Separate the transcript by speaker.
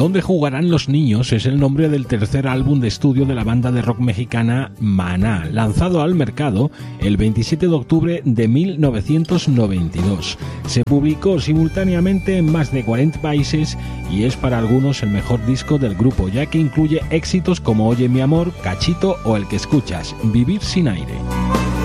Speaker 1: ¿Dónde jugarán los niños? Es el nombre del tercer álbum de estudio de la banda de rock mexicana Maná, lanzado al mercado el 27 de octubre de 1992. Se publicó simultáneamente en más de 40 países y es para algunos el mejor disco del grupo, ya que incluye éxitos como Oye mi amor, Cachito o el que escuchas, Vivir sin aire.